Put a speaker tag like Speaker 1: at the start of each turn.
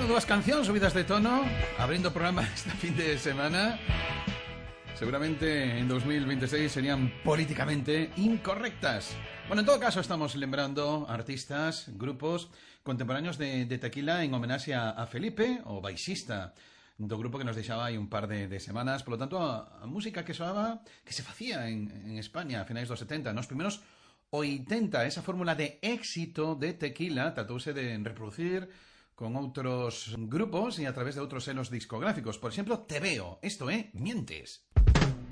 Speaker 1: dúas cancións subidas de tono, abrindo o programa este fin de semana. Seguramente en 2026 serían políticamente incorrectas. Bueno, en todo caso estamos lembrando artistas, grupos contemporáneos de Tequila en homenaxe a Felipe, o baixista do grupo que nos deixaba hai un par de semanas. Por lo tanto, a música que soaba, que se facía en España a finais dos 70, nos primeros 80, esa fórmula de éxito de Tequila tratouse de reproducir con outros grupos e a través de outros selos discográficos. Por exemplo, Te Veo, isto é Mientes.